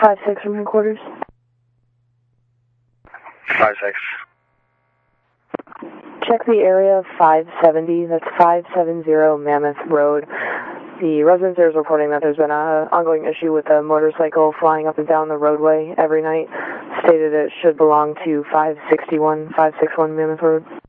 5-6 from headquarters. 5-6. Check the area of 570, that's 570 Mammoth Road. The residents there is reporting that there's been an ongoing issue with a motorcycle flying up and down the roadway every night. Stated it should belong to 561 Mammoth Road.